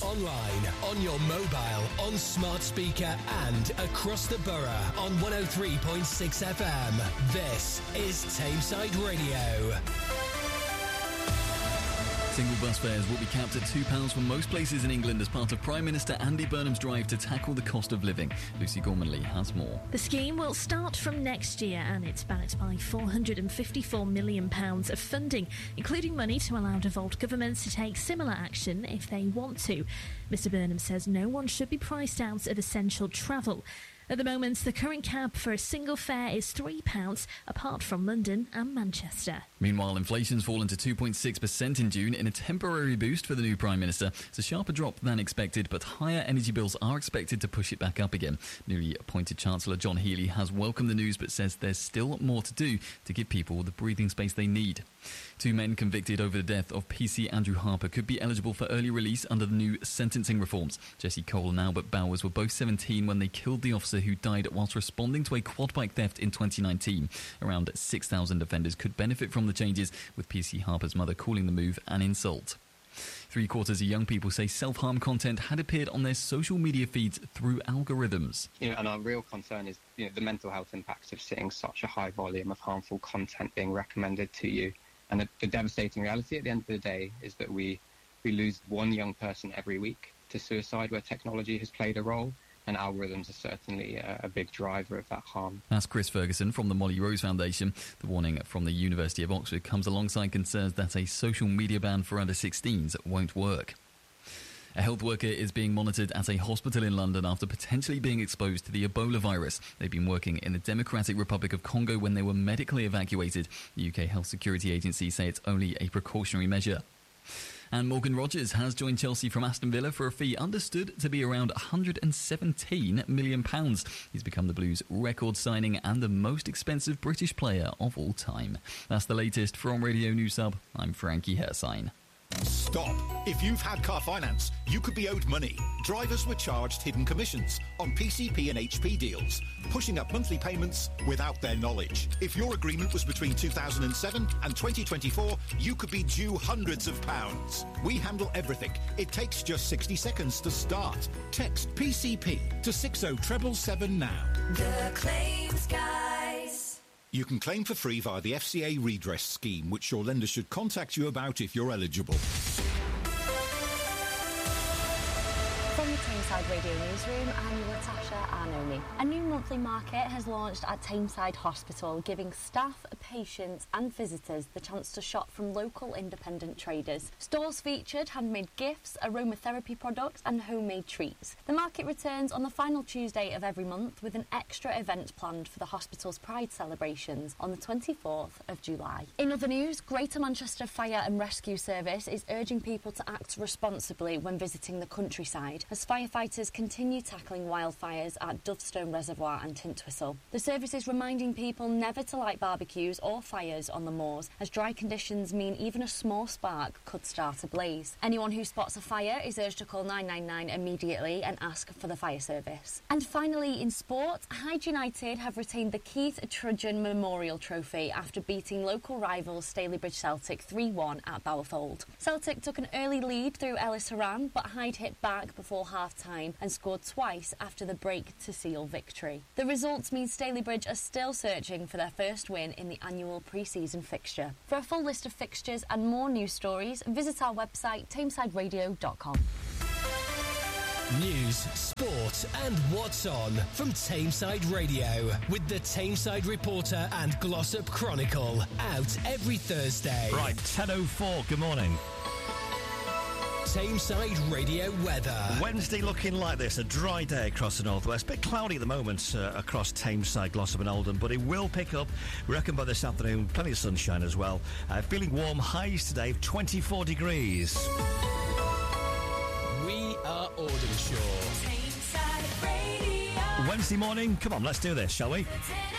online, on your mobile, on smart speaker and across the borough on 103.6 FM. This is Tameside Radio. Single bus fares will be capped at £2 for most places in England as part of Prime Minister Andy Burnham's drive to tackle the cost of living. Lucy Gormanley has more. The scheme will start from next year and it's backed by £454 million of funding, including money to allow devolved governments to take similar action if they want to. Mr Burnham says no one should be priced out of essential travel. At the moment, the current cap for a single fare is £3, apart from London and Manchester. Meanwhile, inflation's fallen to 2.6% in June in a temporary boost for the new Prime Minister. It's a sharper drop than expected, but higher energy bills are expected to push it back up again. Newly appointed Chancellor John Healey has welcomed the news, but says there's still more to do to give people the breathing space they need. 2 men convicted over the death of PC Andrew Harper could be eligible for early release under the new sentencing reforms. Jesse Cole and Albert Bowers were both 17 when they killed the officer who died whilst responding to a quad bike theft in 2019. Around 6,000 offenders could benefit from the changes, with PC Harper's mother calling the move an insult. 3/4 of young people say self-harm content had appeared on their social media feeds through algorithms. And our real concern is the mental health impacts of seeing such a high volume of harmful content being recommended to you. And the devastating reality at the end of the day is that we lose one young person every week to suicide where technology has played a role. And algorithms are certainly a big driver of that harm. That's Chris Ferguson from the Molly Rose Foundation. The warning from the University of Oxford comes alongside concerns that a social media ban for under 16s won't work. A health worker is being monitored at a hospital in London after potentially being exposed to the Ebola virus. They've been working in the Democratic Republic of Congo when they were medically evacuated. The UK Health Security Agency say it's only a precautionary measure. And Morgan Rogers has joined Chelsea from Aston Villa for a fee understood to be around £117 million. He's become the Blues' record signing and the most expensive British player of all time. That's the latest from Radio News Hub. I'm Frankie Hersine. Stop! If you've had car finance, you could be owed money. Drivers were charged hidden commissions on PCP and HP deals, pushing up monthly payments without their knowledge. If your agreement was between 2007 and 2024, you could be due hundreds of pounds. We handle everything. It takes just 60 seconds to start. Text PCP to 60777 now. The Claims Guys. You can claim for free via the FCA redress scheme, which your lender should contact you about if you're eligible. From the Tameside Radio Newsroom, I'm Natasha Arnoni. A new monthly market has launched at Tameside Hospital, giving staff, patients and visitors the chance to shop from local independent traders. Stores featured handmade gifts, aromatherapy products and homemade treats. The market returns on the final Tuesday of every month with an extra event planned for the hospital's Pride celebrations on the 24th of July. In other news, Greater Manchester Fire and Rescue Service is urging people to act responsibly when visiting the countryside, as firefighters continue tackling wildfires at Dovestone Reservoir and Tintwistle. The service is reminding people never to light barbecues or fires on the moors, as dry conditions mean even a small spark could start a blaze. Anyone who spots a fire is urged to call 999 immediately and ask for the fire service. And finally, in sport, Hyde United have retained the Keith Trudgeon Memorial Trophy after beating local rivals Stalybridge Celtic 3-1 at Bowerfold. Celtic took an early lead through Ellis Horan, but Hyde hit back before half-time and scored twice after the break to seal victory. The results mean Stalybridge are still searching for their first win in the annual pre-season fixture. For a full list of fixtures and more news stories, visit our website tamesideradio.com. News, sport and what's on from Tameside Radio with the Tameside Reporter and Glossop Chronicle, out every Thursday. Right, 10:04, good morning. Tameside Radio weather. Wednesday looking like this, a dry day across the northwest. Bit cloudy at the moment across Tameside, Glossop and Oldham, but it will pick up. We reckon by this afternoon, plenty of sunshine as well. Feeling warm, highs today of 24 degrees. We are Audenshaw. Tameside Radio. Wednesday morning, come on, let's do this, shall we? The